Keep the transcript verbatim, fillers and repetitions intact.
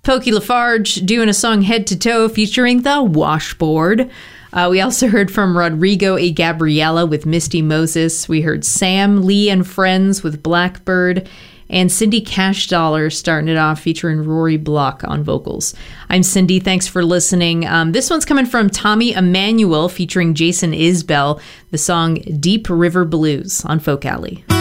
Pokey Lafarge doing a song Head to Toe featuring the Washboard. Uh, we also heard from Rodrigo A. Gabriela with Misty Moses. We heard Sam Lee and Friends with Blackbird. And Cindy Cash Dollar starting it off featuring Rory Block on vocals. I'm Cindy. Thanks for listening. Um, this one's coming from Tommy Emmanuel featuring Jason Isbell. The song Deep River Blues on Folk Alley.